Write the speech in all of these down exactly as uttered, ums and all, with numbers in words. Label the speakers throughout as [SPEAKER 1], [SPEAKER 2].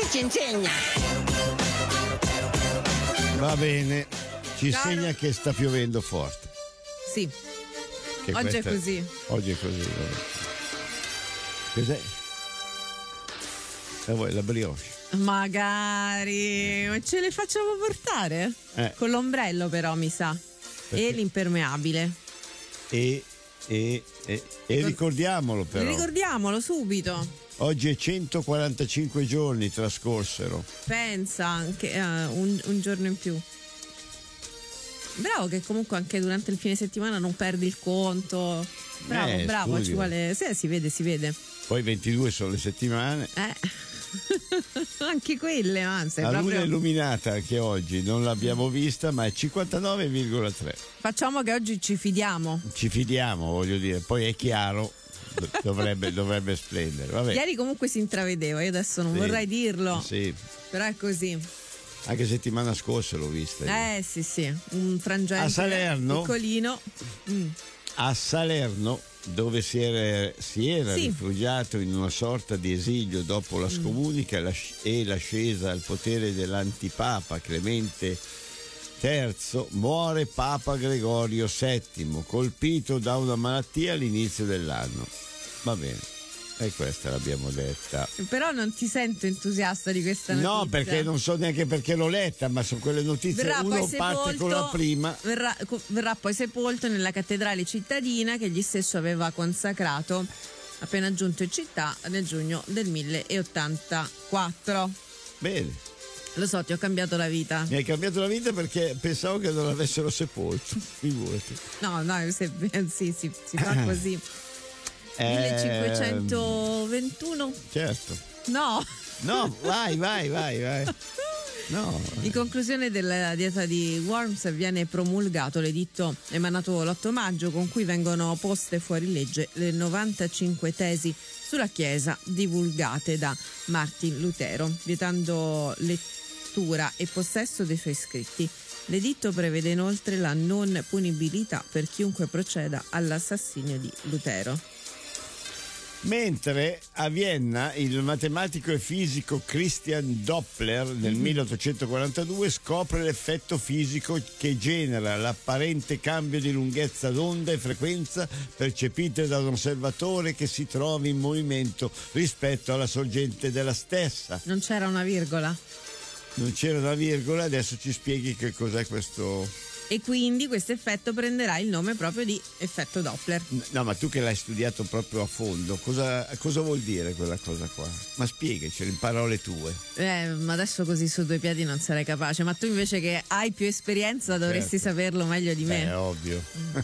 [SPEAKER 1] ci insegna?
[SPEAKER 2] Va bene, ci
[SPEAKER 3] Caro.
[SPEAKER 2] insegna che sta piovendo forte.
[SPEAKER 3] Sì,
[SPEAKER 2] Che
[SPEAKER 3] oggi è
[SPEAKER 2] questa-
[SPEAKER 3] così.
[SPEAKER 2] Oggi è così. vabbè. Cos'è? La vuoi la brioche?
[SPEAKER 3] Magari, ma ce le facciamo portare?
[SPEAKER 2] Eh.
[SPEAKER 3] Con l'ombrello però mi sa.
[SPEAKER 2] Perché?
[SPEAKER 3] E l'impermeabile.
[SPEAKER 2] E, e, e, e ricordiamolo però,
[SPEAKER 3] Ricordiamolo subito.
[SPEAKER 2] oggi è centoquarantacinque giorni trascorsero.
[SPEAKER 3] Pensa anche eh, un, un giorno in più. Bravo che comunque anche durante il fine settimana non perdi il conto. Bravo,
[SPEAKER 2] Eh,
[SPEAKER 3] bravo,
[SPEAKER 2] studio.
[SPEAKER 3] ci vuole. Sì, si vede, si vede.
[SPEAKER 2] Poi ventidue sono le settimane.
[SPEAKER 3] Eh. Anche quelle, anzi,
[SPEAKER 2] La luna
[SPEAKER 3] proprio...
[SPEAKER 2] è illuminata anche oggi, non l'abbiamo vista, ma è cinquantanove virgola tre.
[SPEAKER 3] Facciamo che oggi ci fidiamo.
[SPEAKER 2] Ci fidiamo, voglio dire, poi è chiaro, do- dovrebbe, dovrebbe splendere. Vabbè.
[SPEAKER 3] Ieri comunque si intravedeva, io adesso non
[SPEAKER 2] Sì.
[SPEAKER 3] vorrei dirlo,
[SPEAKER 2] Sì,
[SPEAKER 3] però è così.
[SPEAKER 2] anche settimana scorsa l'ho vista. io.
[SPEAKER 3] Eh sì sì, un frangente
[SPEAKER 2] A Salerno?
[SPEAKER 3] piccolino. Mm.
[SPEAKER 2] A Salerno, dove si era, si era
[SPEAKER 3] Sì.
[SPEAKER 2] rifugiato in una sorta di esilio dopo la scomunica e la- e l'ascesa al potere dell'antipapa Clemente terzo, muore Papa Gregorio settimo, colpito da una malattia all'inizio dell'anno. Va bene, e questa l'abbiamo detta.
[SPEAKER 3] Però non ti sento entusiasta di questa notizia.
[SPEAKER 2] No, perché non so neanche perché l'ho letta, ma sono quelle notizie,
[SPEAKER 3] Verrà
[SPEAKER 2] uno
[SPEAKER 3] poi
[SPEAKER 2] parte con la
[SPEAKER 3] sepolto-
[SPEAKER 2] prima.
[SPEAKER 3] Verrà, co- verrà poi sepolto nella cattedrale cittadina che egli stesso aveva consacrato appena giunto in città nel giugno del milleottantaquattro.
[SPEAKER 2] Bene.
[SPEAKER 3] Lo so, ti ho cambiato la vita.
[SPEAKER 2] Mi hai cambiato la vita perché pensavo che non l'avessero sepolto. Figurati.
[SPEAKER 3] No, no, se, sì, sì, si fa così.
[SPEAKER 2] Eh,
[SPEAKER 3] millecinquecentoventuno?
[SPEAKER 2] Certo.
[SPEAKER 3] No.
[SPEAKER 2] No, vai, vai, vai, vai. No.
[SPEAKER 3] In conclusione della dieta di Worms viene promulgato l'editto emanato l'otto maggio con cui vengono poste fuori legge le novantacinque tesi sulla Chiesa divulgate da Martin Lutero, vietando lettura e possesso dei suoi scritti. L'editto prevede inoltre la non punibilità per chiunque proceda all'assassinio di Lutero.
[SPEAKER 2] Mentre a Vienna il matematico e fisico Christian Doppler nel milleottocentoquarantadue scopre l'effetto fisico che genera l'apparente cambio di lunghezza d'onda e frequenza percepite da un osservatore che si trova in movimento rispetto alla sorgente della stessa.
[SPEAKER 3] Non c'era una virgola.
[SPEAKER 2] Non c'era una virgola, adesso ci spieghi che cos'è questo.
[SPEAKER 3] E quindi questo effetto prenderà il nome proprio di effetto Doppler.
[SPEAKER 2] No, ma tu che l'hai studiato proprio a fondo, cosa, cosa vuol dire quella cosa qua? Ma spiegacelo in parole tue.
[SPEAKER 3] Eh, ma adesso così su due piedi non sarei capace, ma tu invece che hai più esperienza dovresti
[SPEAKER 2] Certo.
[SPEAKER 3] saperlo meglio di me.
[SPEAKER 2] È ovvio.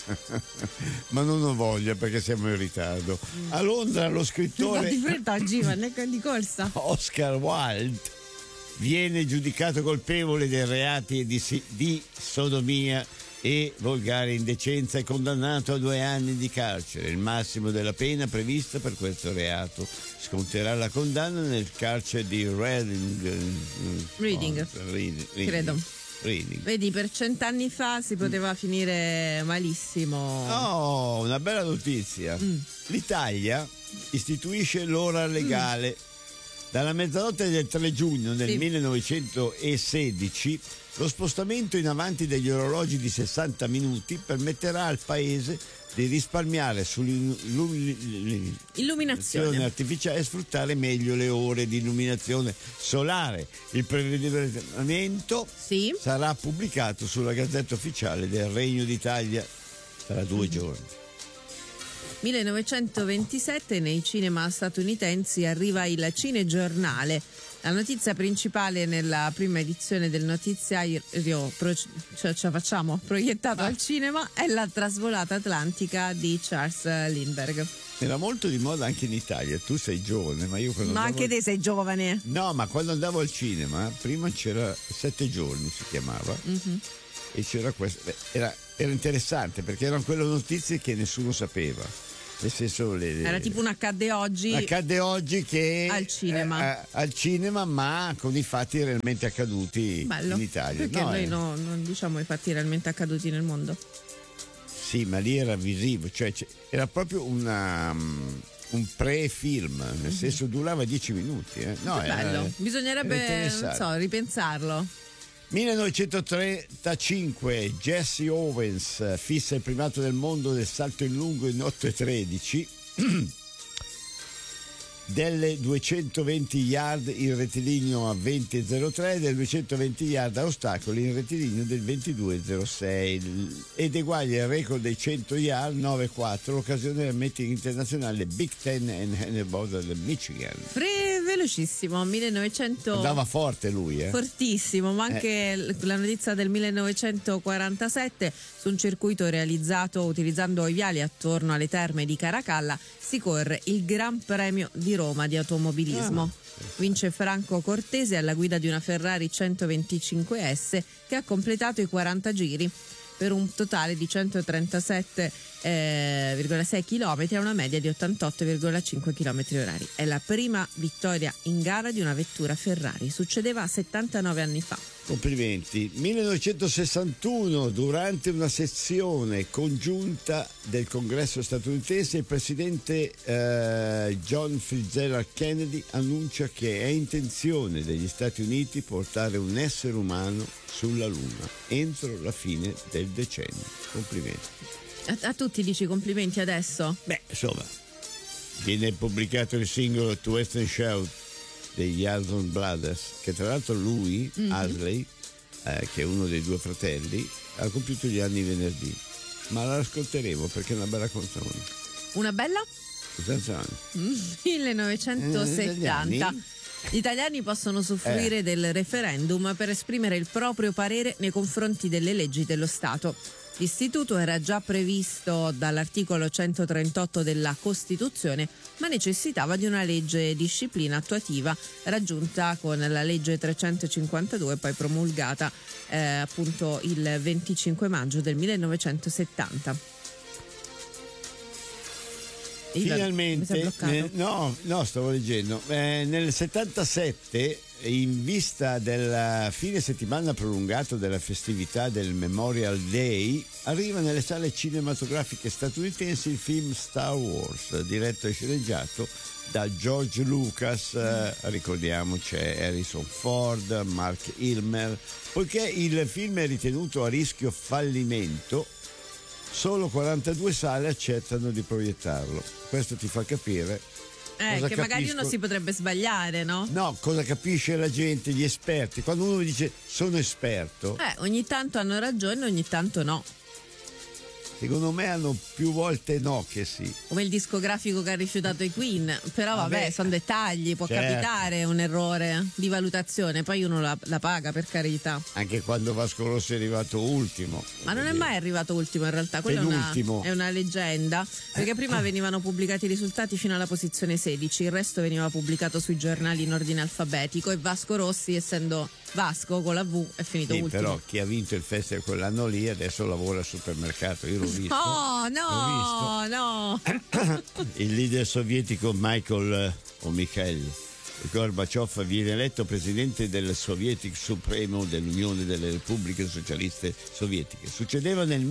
[SPEAKER 2] Ma non ho voglia perché siamo in ritardo. A Londra lo
[SPEAKER 3] Va
[SPEAKER 2] scrittore
[SPEAKER 3] di fretta oggi, ma ne- di corsa.
[SPEAKER 2] Oscar Wilde viene giudicato colpevole dei reati di, si- di sodomia e volgare indecenza e condannato a due anni di carcere, il massimo della pena prevista per questo reato. Sconterà la condanna nel carcere di Reading.
[SPEAKER 3] Reading.
[SPEAKER 2] Oh, Reading, Reading.
[SPEAKER 3] Credo.
[SPEAKER 2] Reading.
[SPEAKER 3] Vedi, per cent'anni fa si poteva finire malissimo.
[SPEAKER 2] Oh, una bella notizia.
[SPEAKER 3] Mm.
[SPEAKER 2] L'Italia istituisce l'ora legale. Dalla mezzanotte del tre giugno del
[SPEAKER 3] Sì.
[SPEAKER 2] millenovecentosedici lo spostamento in avanti degli orologi di sessanta minuti permetterà al paese di risparmiare sull'illuminazione
[SPEAKER 3] Illuminazione.
[SPEAKER 2] artificiale e sfruttare meglio le ore di illuminazione solare. Il provvedimento
[SPEAKER 3] Sì.
[SPEAKER 2] sarà pubblicato sulla Gazzetta Ufficiale del Regno d'Italia tra due
[SPEAKER 3] Mm-hmm.
[SPEAKER 2] giorni.
[SPEAKER 3] millenovecentoventisette nei cinema statunitensi arriva il Cinegiornale. La notizia principale nella prima edizione del notiziario pro, cioè, ce la facciamo, proiettato
[SPEAKER 2] Ah.
[SPEAKER 3] al cinema è la trasvolata atlantica di Charles Lindbergh.
[SPEAKER 2] Era molto di moda anche in Italia, tu sei giovane, ma io quando
[SPEAKER 3] Ma
[SPEAKER 2] andavo...
[SPEAKER 3] anche te sei giovane.
[SPEAKER 2] No, ma quando andavo al cinema, prima c'era Sette giorni si chiamava,
[SPEAKER 3] Mhm.
[SPEAKER 2] e c'era questo, beh, era, era interessante perché erano quelle notizie che nessuno sapeva. Nel senso le, le-
[SPEAKER 3] Era tipo un accadde oggi.
[SPEAKER 2] accadde oggi che
[SPEAKER 3] Al cinema.
[SPEAKER 2] eh, eh, al cinema, ma con i fatti realmente accaduti
[SPEAKER 3] Bello.
[SPEAKER 2] in Italia.
[SPEAKER 3] Perché
[SPEAKER 2] No,
[SPEAKER 3] noi
[SPEAKER 2] eh,
[SPEAKER 3] no- non diciamo i fatti realmente accaduti nel mondo.
[SPEAKER 2] Sì, ma lì era visivo, cioè c- era proprio una, um, un pre-film, nel senso durava dieci minuti. Eh. No,
[SPEAKER 3] Che bello,
[SPEAKER 2] era,
[SPEAKER 3] bisognerebbe
[SPEAKER 2] era
[SPEAKER 3] non so, ripensarlo.
[SPEAKER 2] millenovecentotrentacinque Jesse Owens fissa il primato del mondo del salto in lungo in otto e tredici. Delle duecentoventi yard in rettilineo a venti e zero tre, del duecentoventi yard a ostacoli in rettilineo del ventidue e zero sei, ed eguaglia il record dei cento yard nove e quattro, l'occasione del meeting internazionale Big Ten and Handball del Michigan.
[SPEAKER 3] Fre- velocissimo, millenovecento
[SPEAKER 2] Andava forte lui, eh?
[SPEAKER 3] Fortissimo, ma anche eh. la notizia del millenovecentoquarantasette, su un circuito realizzato utilizzando i viali attorno alle terme di Caracalla si corre il Gran Premio di Roma di automobilismo. Ah. Vince Franco Cortese alla guida di una Ferrari centoventicinque S che ha completato i quaranta giri per un totale di centotrentasette virgola sei chilometri a una media di ottantotto virgola cinque chilometri orari. È la prima vittoria in gara di una vettura Ferrari, succedeva settantanove anni fa.
[SPEAKER 2] Complimenti. millenovecentosessantuno, durante una sezione congiunta del Congresso statunitense, il presidente eh, John Fitzgerald Kennedy annuncia che è intenzione degli Stati Uniti portare un essere umano sulla Luna entro la fine del decennio. Complimenti.
[SPEAKER 3] A, a tutti dici complimenti adesso?
[SPEAKER 2] Beh, insomma, viene pubblicato il singolo To Western Shout degli Allman Brothers, che tra l'altro lui, mm-hmm. Asley, eh, che è uno dei due fratelli, ha compiuto gli anni venerdì, ma la ascolteremo perché è una bella canzone.
[SPEAKER 3] Una bella?
[SPEAKER 2] Canzone.
[SPEAKER 3] millenovecentosettanta.
[SPEAKER 2] Eh,
[SPEAKER 3] Gli italiani possono usufruire
[SPEAKER 2] eh.
[SPEAKER 3] del referendum per esprimere il proprio parere nei confronti delle leggi dello Stato. L'istituto era già previsto dall'articolo centotrentotto della Costituzione, ma necessitava di una legge disciplina attuativa raggiunta con la legge trecentocinquantadue, poi promulgata eh, appunto il venticinque maggio del millenovecentosettanta.
[SPEAKER 2] Finalmente, nel, no, no, stavo leggendo. Eh, nel settantasette, in vista del fine settimana prolungato della festività del Memorial Day, arriva nelle sale cinematografiche statunitensi il film Star Wars, diretto e sceneggiato da George Lucas. Eh, ricordiamo c'è Harrison Ford, Mark Hamill. Poiché il film è ritenuto a rischio fallimento, solo quarantadue sale accettano di proiettarlo. Questo ti fa capire
[SPEAKER 3] eh,
[SPEAKER 2] cosa
[SPEAKER 3] che
[SPEAKER 2] capisco.
[SPEAKER 3] magari uno si potrebbe sbagliare, no?
[SPEAKER 2] No, cosa capisce la gente, gli esperti. Quando uno dice sono esperto,
[SPEAKER 3] eh, ogni tanto hanno ragione, ogni tanto no.
[SPEAKER 2] Secondo me hanno più volte no che sì.
[SPEAKER 3] Come il discografico che ha rifiutato i Queen. Però vabbè, vabbè sono dettagli, può
[SPEAKER 2] certo.
[SPEAKER 3] capitare un errore di valutazione, poi uno la, la paga, per carità.
[SPEAKER 2] Anche quando Vasco Rossi è arrivato ultimo.
[SPEAKER 3] Ma non è mai arrivato ultimo in realtà, quella è una, è una leggenda, perché prima venivano pubblicati i risultati fino alla posizione sedici, il resto veniva pubblicato sui giornali in ordine alfabetico e Vasco Rossi, essendo Vasco con la V, è finito
[SPEAKER 2] sì,
[SPEAKER 3] ultimo.
[SPEAKER 2] Però chi ha vinto il festival quell'anno lì adesso lavora al supermercato, io l'ho visto.
[SPEAKER 3] Oh no, no.
[SPEAKER 2] Il leader sovietico Michael o Mikhail Gorbaciov viene eletto presidente del Sovietico Supremo dell'Unione delle Repubbliche Socialiste Sovietiche. Succedeva nel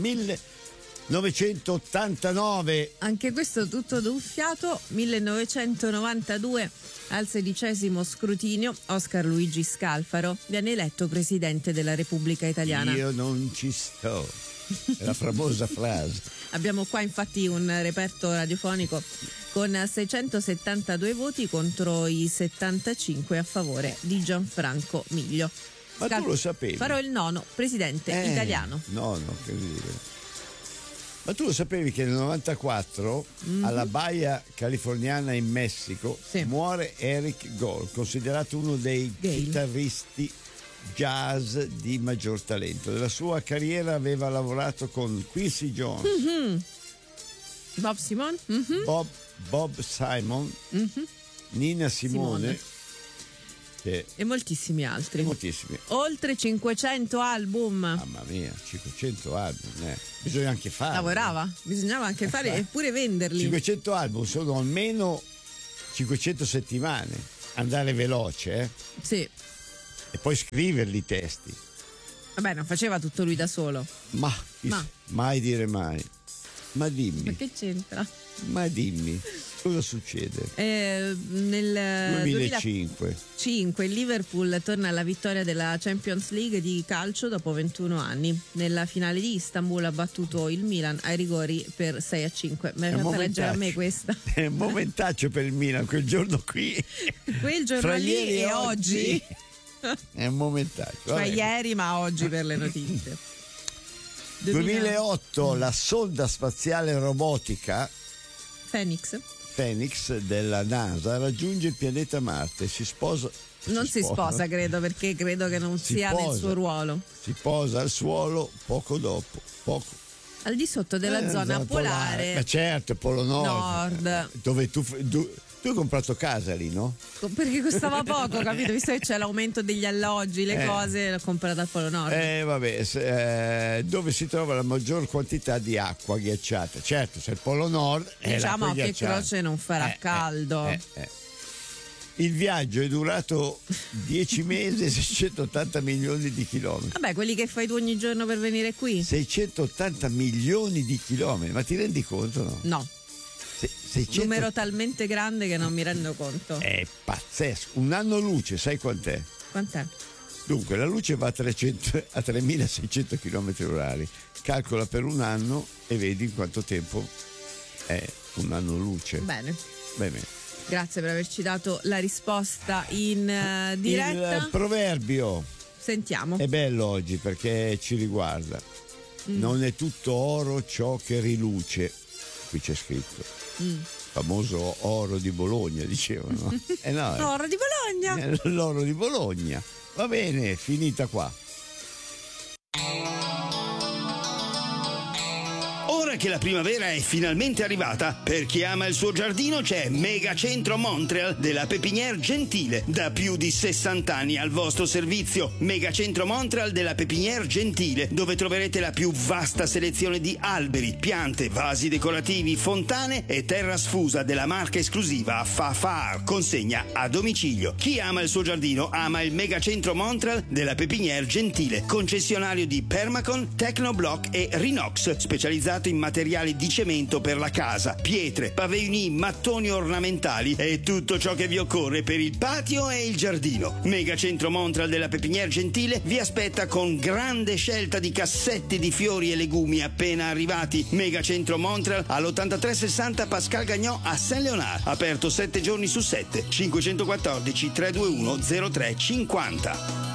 [SPEAKER 2] millenovecentottantanove.
[SPEAKER 3] Anche questo tutto d'un fiato. millenovecentonovantadue, al sedicesimo scrutinio, Oscar Luigi Scalfaro viene eletto presidente della Repubblica Italiana.
[SPEAKER 2] Io non ci sto. È la famosa frase.
[SPEAKER 3] Abbiamo qua infatti un reperto radiofonico con seicentosettantadue voti contro i settantacinque a favore di Gianfranco Miglio.
[SPEAKER 2] Ma Scal- tu lo sapevi?
[SPEAKER 3] Farò il nono presidente eh, italiano.
[SPEAKER 2] No, no, che dire. Ma tu lo sapevi che nel novantaquattro mm-hmm. alla Baia Californiana in Messico sì. muore Eric Gold, considerato uno dei Gale. chitarristi jazz di maggior talento. Della sua carriera aveva lavorato con Quincy Jones,
[SPEAKER 3] mm-hmm. Bob Simon, mm-hmm.
[SPEAKER 2] Bob, Bob Simon,
[SPEAKER 3] mm-hmm.
[SPEAKER 2] Nina Simone, Simone. Che
[SPEAKER 3] e moltissimi altri.
[SPEAKER 2] Moltissimi.
[SPEAKER 3] Oltre cinquecento album.
[SPEAKER 2] Mamma mia, cinquecento album, eh. Bisogna anche farli.
[SPEAKER 3] Lavorava, bisognava anche fare e pure venderli.
[SPEAKER 2] cinquecento album sono almeno cinquecento settimane. Andare veloce, eh?
[SPEAKER 3] Sì.
[SPEAKER 2] E poi scriverli i testi.
[SPEAKER 3] Vabbè, non faceva tutto lui da solo.
[SPEAKER 2] Ma,
[SPEAKER 3] Ma.
[SPEAKER 2] mai dire mai. Ma dimmi.
[SPEAKER 3] Ma che c'entra?
[SPEAKER 2] Ma dimmi. Cosa succede?
[SPEAKER 3] Eh, nel
[SPEAKER 2] duemilacinque
[SPEAKER 3] duemilacinque il Liverpool torna alla vittoria della Champions League di calcio dopo ventuno anni. Nella finale di Istanbul ha battuto il Milan ai rigori per sei a cinque. Me l'hai fatta leggere a me questa.
[SPEAKER 2] È un momentaccio per il Milan quel giorno qui.
[SPEAKER 3] Quel giorno
[SPEAKER 2] Fra
[SPEAKER 3] lì
[SPEAKER 2] ieri
[SPEAKER 3] e
[SPEAKER 2] oggi. È un momentaccio.
[SPEAKER 3] Cioè
[SPEAKER 2] Vabbè.
[SPEAKER 3] ieri, ma oggi per le notizie.
[SPEAKER 2] duemilaotto la sonda spaziale robotica
[SPEAKER 3] Phoenix
[SPEAKER 2] Phoenix della NASA raggiunge il pianeta Marte, si sposa
[SPEAKER 3] non si, si sposa, sposa credo, perché credo che non
[SPEAKER 2] si
[SPEAKER 3] sia
[SPEAKER 2] posa,
[SPEAKER 3] nel suo ruolo.
[SPEAKER 2] Si posa al suolo poco dopo, poco
[SPEAKER 3] al di sotto della eh, zona, zona polare. polare.
[SPEAKER 2] Ma certo, Polo Nord.
[SPEAKER 3] Nord.
[SPEAKER 2] Dove tu, tu Tu hai comprato casa lì, no?
[SPEAKER 3] Perché costava poco, capito? Visto che c'è l'aumento degli alloggi, le eh, cose, l'ho comprata al Polo Nord.
[SPEAKER 2] Eh, vabbè, se, eh, dove si trova la maggior quantità di acqua ghiacciata. Certo, se il Polo Nord è
[SPEAKER 3] diciamo che
[SPEAKER 2] ghiacciata.
[SPEAKER 3] Croce non farà
[SPEAKER 2] eh,
[SPEAKER 3] caldo.
[SPEAKER 2] Eh, eh, eh. Il viaggio è durato dieci mesi e seicentottanta milioni di chilometri.
[SPEAKER 3] Vabbè, quelli che fai tu ogni giorno per venire qui.
[SPEAKER 2] seicentottanta milioni di chilometri, ma ti rendi conto, no?
[SPEAKER 3] No.
[SPEAKER 2] seicento...
[SPEAKER 3] Numero talmente grande che non mi rendo conto.
[SPEAKER 2] È pazzesco. Un anno luce, sai quant'è?
[SPEAKER 3] Quant'è?
[SPEAKER 2] Dunque, la luce va a, trecento, a tremilaseicento chilometri orari. Calcola per un anno e vedi in quanto tempo è un anno luce.
[SPEAKER 3] Bene.
[SPEAKER 2] Bene.
[SPEAKER 3] Grazie per averci dato la risposta in uh, diretta.
[SPEAKER 2] Il proverbio.
[SPEAKER 3] Sentiamo.
[SPEAKER 2] È bello oggi perché ci riguarda. Mm. Non è tutto oro ciò che riluce. Qui c'è scritto. Mm. Famoso oro di Bologna, dicevano. Eh no,
[SPEAKER 3] l'oro di Bologna.
[SPEAKER 2] L'oro di Bologna. Va bene, finita qua.
[SPEAKER 1] Ora che la primavera è finalmente arrivata, per chi ama il suo giardino c'è Megacentro Montreal della Pépinière Gentile. Da più di sessanta anni al vostro servizio. Megacentro Montreal della Pépinière Gentile, dove troverete la più vasta selezione di alberi, piante, vasi decorativi, fontane e terra sfusa della marca esclusiva Fafar. Consegna a domicilio. Chi ama il suo giardino ama il Megacentro Montreal della Pépinière Gentile, concessionario di Permacon, Tecnoblock e Rinox, specializzato in materiali di cemento per la casa, pietre, pavimenti, mattoni ornamentali e tutto ciò che vi occorre per il patio e il giardino. Megacentro Montreal della Pépinière Gentile vi aspetta con grande scelta di cassetti di fiori e legumi appena arrivati. Megacentro Montreal all'ottantatré sessanta Pascal Gagnon a Saint-Léonard, aperto sette giorni su sette, cinquecentoquattordici trecentoventiuno zero tre cinquanta.